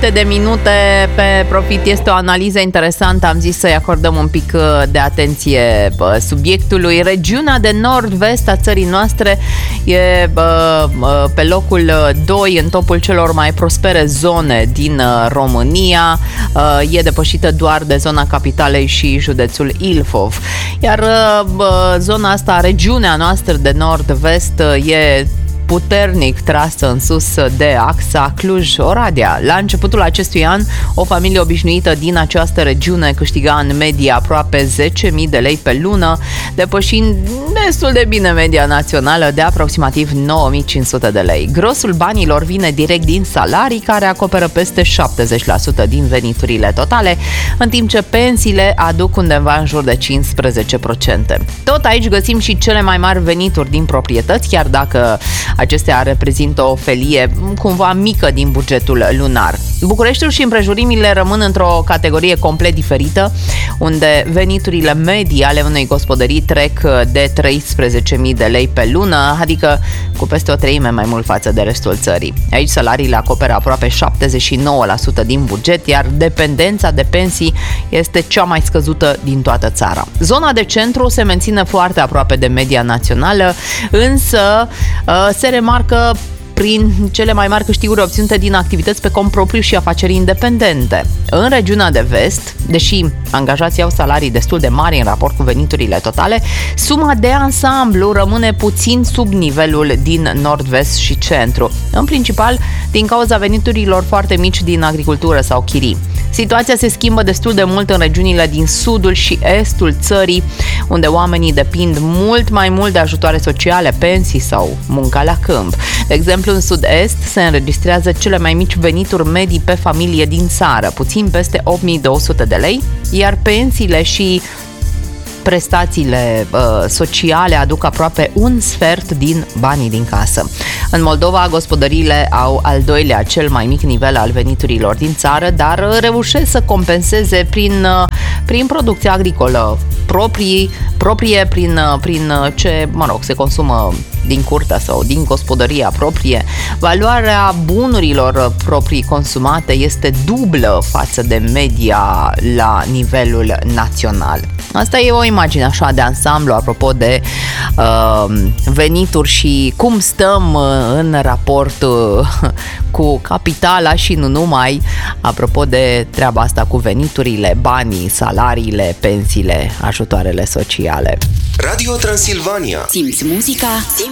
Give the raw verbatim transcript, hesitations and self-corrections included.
șapte de minute pe Profit. Este o analiză interesantă. Am zis să-i acordăm un pic de atenție subiectului. Regiunea de nord-vest a țării noastre e pe locul doi în topul celor mai prospere zone din România. E depășită doar de zona capitalei și județul Ilfov. Iar zona asta, regiunea noastră de nord-vest, e puternic trasă în sus de axa Cluj-Oradea. La începutul acestui an, o familie obișnuită din această regiune câștiga în medie aproape zece mii de lei pe lună, depășind destul de bine media națională de aproximativ nouă mii cinci sute de lei. Grosul banilor vine direct din salarii, care acoperă peste șaptezeci la sută din veniturile totale, în timp ce pensiile aduc undeva în jur de cincisprezece la sută. Tot aici găsim și cele mai mari venituri din proprietăți, chiar dacă acestea reprezintă o felie cumva mică din bugetul lunar. Bucureștiul și împrejurimile rămân într-o categorie complet diferită, unde veniturile medii ale unei gospodării trec de treisprezece mii de lei pe lună, adică cu peste o treime mai mult față de restul țării. Aici salariile acoperă aproape șaptezeci și nouă la sută din buget, iar dependența de pensii este cea mai scăzută din toată țara. Zona de centru se menține foarte aproape de media națională, însă se remarcă prin cele mai mari câștiguri obținute din activități pe cont propriu și afaceri independente. În regiunea de vest, deși angajații au salarii destul de mari în raport cu veniturile totale, suma de ansamblu rămâne puțin sub nivelul din nord-vest și centru, în principal din cauza veniturilor foarte mici din agricultură sau chirii. Situația se schimbă destul de mult în regiunile din sudul și estul țării, unde oamenii depind mult mai mult de ajutoare sociale, pensii sau munca la câmp. De exemplu, în sud-est se înregistrează cele mai mici venituri medii pe familie din țară, puțin peste opt mii două sute de lei, iar pensiile și prestațiile uh, sociale aduc aproape un sfert din banii din casă. În Moldova, gospodăriile au al doilea cel mai mic nivel al veniturilor din țară, dar reușesc să compenseze prin, uh, prin producția agricolă proprii, proprie, prin, uh, prin ce, mă rog, se consumă din curtea sau din gospodăria proprie. Valoarea bunurilor proprii consumate este dublă față de media la nivelul național. Asta e o imagine așa de ansamblu apropo de uh, venituri și cum stăm în raport uh, cu capitala și nu numai, apropo de treaba asta cu veniturile, banii, salariile, pensiile, ajutoarele sociale. Radio Transilvania. Simți muzica? Simți